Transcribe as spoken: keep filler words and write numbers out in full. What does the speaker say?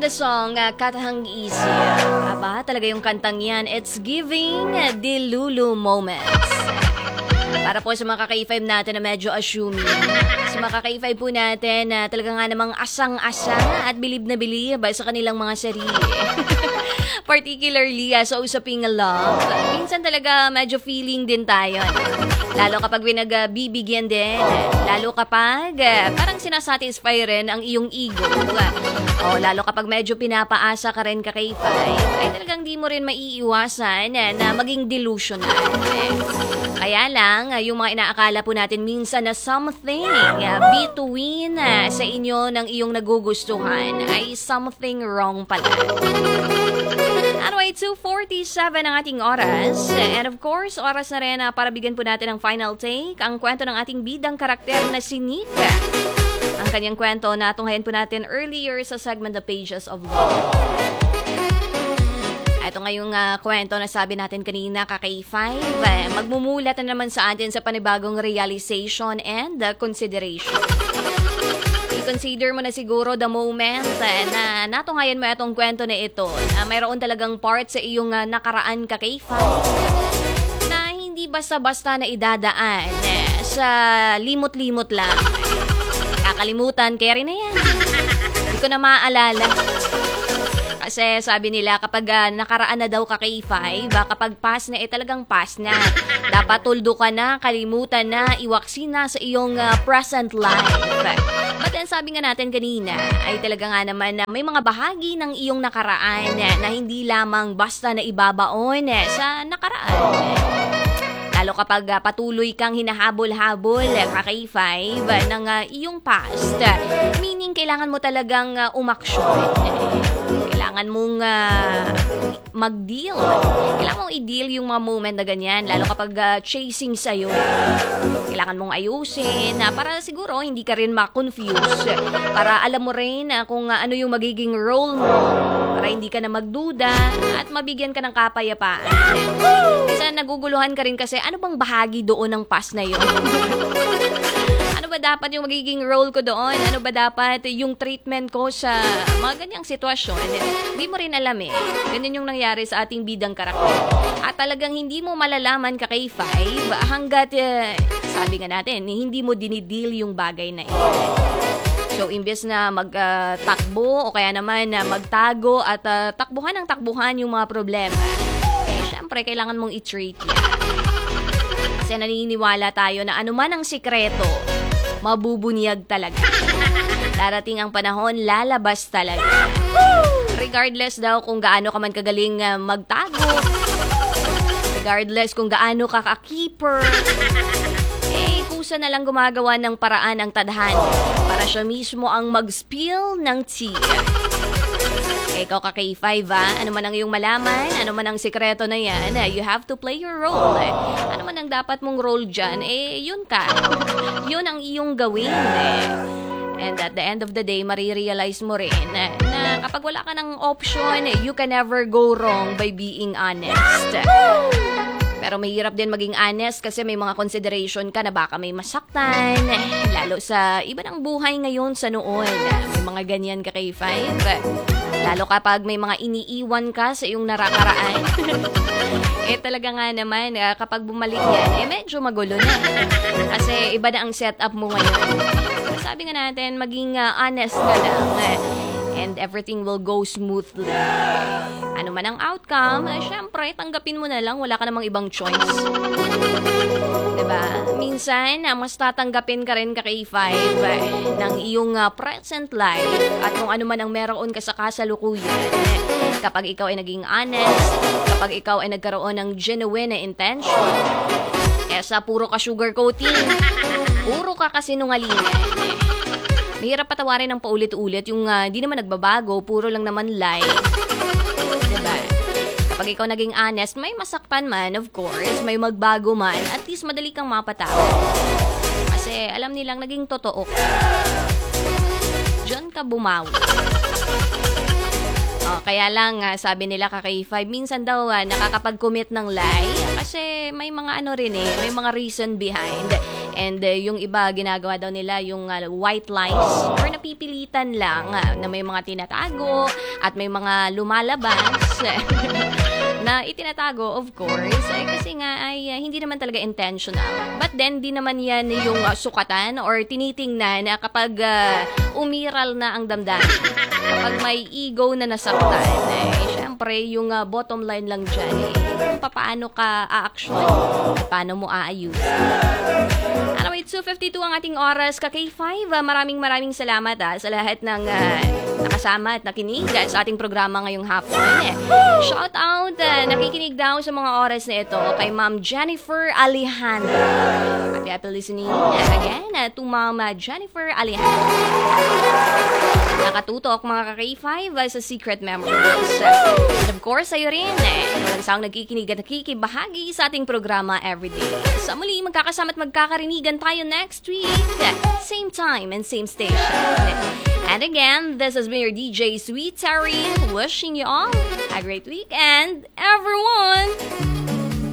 the song, uh, Katahang Easy. Aba, talaga yung kantang yan. It's giving uh, Dilulu moments. Para po sa mga ka-K five natin na medyo assuming. Sa mga ka-K five po natin na uh, talaga nga namang asang-asa at bilib na bilib sa kanilang mga sarili. Particularly uh, sa usaping love. Minsan talaga medyo feeling din tayo. Lalo kapag pinagbibigyan din. Lalo kapag uh, parang sinasatisfy rin ang iyong ego. O lalo kapag medyo pinapaasa ka rin ka-K five, ay talagang di mo rin maiiwasan uh, na maging delusional. Eh. Kaya lang, uh, yung mga inaakala po natin minsan na something uh, between uh, sa inyo ng iyong nagugustuhan ay something wrong pala. Anyway, two forty-seven ang ating oras. And of course, oras na rin uh, para bigyan po natin ang final take, ang kwento ng ating bidang karakter na si Nick. Ang kanyang kwento na tunghayan po natin earlier sa segment The Pages of Love. Ito ngayong uh, kwento na sabi natin kanina, ka-K five, eh, magmumulat na naman sa atin sa panibagong realization and uh, consideration. I-consider mo na siguro the moment eh, na natunghayan mo itong kwento na ito, na mayroon talagang part sa iyong uh, nakaraan, ka-K five, na hindi basta-basta na idadaan eh, sa limot-limot lang. Kakalimutan, kaya rin na yan. Hindi ko na maaalala. Kasi sabi nila kapag uh, nakaraan na daw ka-K five, uh, kapag pass na, eh talagang pass na. Dapat tuldo ka na, kalimutan na, iwaksi na sa iyong uh, present life. But then sabi nga natin kanina, ay talaga nga naman na may mga bahagi ng iyong nakaraan uh, na hindi lamang basta na ibabaon uh, sa nakaraan. Lalo kapag uh, patuloy kang hinahabol-habol, uh, ka-K five, uh, ng uh, iyong past. Uh, meaning, kailangan mo talagang uh, umaksyon. Kailangan mong uh, mag-deal. Kailangan mong i-deal yung mga moment na ganyan. Lalo kapag uh, chasing sa'yo. Kailangan mong ayusin uh, para siguro hindi ka rin ma-confuse. Para alam mo rin uh, kung uh, ano yung magiging role mo. Para hindi ka na magduda at mabigyan ka ng kapayapaan. Kasi naguguluhan ka rin kasi ano bang bahagi doon ng past na yun? Ano ba dapat yung magiging role ko doon? Ano ba dapat yung treatment ko sa mga ganyang sitwasyon? Hindi mo rin alam eh. Ganyan yung nangyari sa ating bidang karakter. At talagang hindi mo malalaman ka-K five hanggat, uh, sabi nga natin, hindi mo dinideal yung bagay na ito. So, imbes na magtakbo uh, o kaya naman uh, magtago at uh, takbuhan ng takbuhan yung mga problema, eh, syempre, kailangan mong i-treat yan. Kasi naniniwala tayo na anuman ang sikreto, mabubunyag talaga. Darating ang panahon, lalabas talaga. Regardless daw kung gaano ka man kagaling uh, magtago, regardless kung gaano ka ka-keeper, eh, kusa na lang gumagawa ng paraan ang tadhana para siya mismo ang mag-spill ng tea. Eh, ikaw ka-K five, ah, ano man ang iyong malaman, ano man ang sikreto na yan, eh, you have to play your role. Eh. Ano man ang dapat mong role dyan, eh, yun ka. Yun ang iyong gawin. Eh. And at the end of the day, marirealize mo rin eh, na kapag wala ka ng option, eh, you can never go wrong by being honest. Pero mahirap din maging honest kasi may mga consideration ka na baka may masaktan. Lalo sa iba ng buhay ngayon sa noon. May mga ganyan ka-K five. Lalo kapag may mga iniiwan ka sa iyong narakaraan. Eh talaga nga naman, kapag bumalik yan, eh medyo magulo na. Kasi iba na ang setup mo ngayon. Sabi nga natin, maging uh, honest ka lang. And everything will go smoothly. Ano man ang outcome, eh, syempre, tanggapin mo na lang. Wala ka namang ibang choice. Diba? Minsan, uh, mas tatanggapin ka rin ka-K five eh, ng iyong uh, present life at kung ano man ang meron ka sa kasalukuyan. Eh, kapag ikaw ay naging honest, kapag ikaw ay nagkaroon ng genuine na intention, kesa puro ka sugarcoating, puro ka kasinungalingan. Eh, mahirap patawarin ng paulit-ulit yung uh, di naman nagbabago, puro lang naman lie. Diba? Kapag ikaw naging honest, may masakpan man, of course, may magbago man, at least madali kang mapatawa. Kasi alam nilang naging totoo ka. Diyan ka bumawi. Oh, kaya lang, uh, sabi nila ka-K five, minsan daw uh, nakakapag-commit ng lie kasi may mga ano rin eh, may mga reason behind. And uh, yung iba, ginagawa daw nila yung uh, white lies or napipilitan lang uh, na may mga tinatago at may mga lumalabas na itinatago, of course, eh, kasi nga ay uh, hindi naman talaga intentional. But then, di naman yan yung uh, sukatan or tinitingnan na kapag uh, umiral na ang damdamin. Kapag may ego na nasaktan, eh, syempre, yung uh, bottom line lang dyan, eh, kung paano ka a-action at paano mo aayusin. Anyway, two fifty-two ang ating oras ka K five. Uh, maraming maraming salamat ah, sa lahat ng uh, nakasama at nakinig uh, sa ating programa ngayong hapon. Eh. Shout out, uh, nakikinig daw sa mga oras na ito kay Ma'am Jennifer Alejandra. Happy happy listening uh, again uh, to Ma'am uh, Jennifer Alejandra. Nakatutok mga ka K five uh, sa Secret Memories. Uh, and of course, sa'yo rin eh. Walang sawang nagkikinig at nakikibahagi sa ating programa everyday. Sa muli, magkakasama at magkakarinigan tayo next week. Same time and same station. And again, this has been your D J Sweet Terry, wishing you all a great weekend, everyone!